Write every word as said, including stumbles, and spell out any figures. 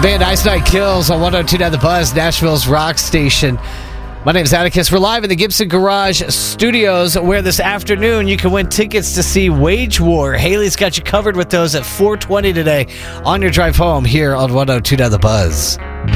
band Ice Night Kills on one oh two point nine The Buzz, Nashville's rock station. My name is Atticus. We're live in the Gibson Garage Studios, where this afternoon you can win tickets to see Wage War. Haley's got you covered with those at four twenty today on your drive home here on one oh two point nine The Buzz.